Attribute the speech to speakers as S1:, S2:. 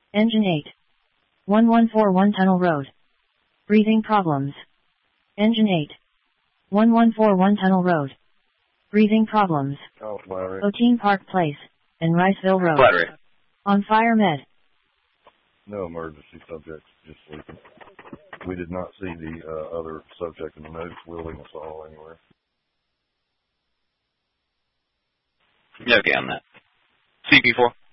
S1: Engine 8. 1141 Tunnel Road. Breathing problems. Engine 8. 1141 Tunnel Road. Breathing problems.
S2: Oh, Flattery.
S1: Otine Park Place and Riceville Road.
S3: Flattery.
S1: On fire med.
S2: No emergency subjects, just sleeping. We did not see the other subject in the notes wielding a saw anywhere.
S3: Okay on that. CP4.